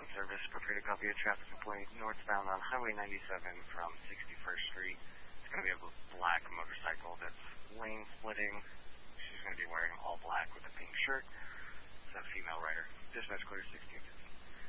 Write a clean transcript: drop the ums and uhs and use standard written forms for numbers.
service. Prepare to copy a traffic complaint northbound on Highway 97 from 61st Street. It's going to be a black motorcycle that's lane splitting. She's going to be wearing all black with a pink shirt. It's a female rider. Dispatch clear 1650.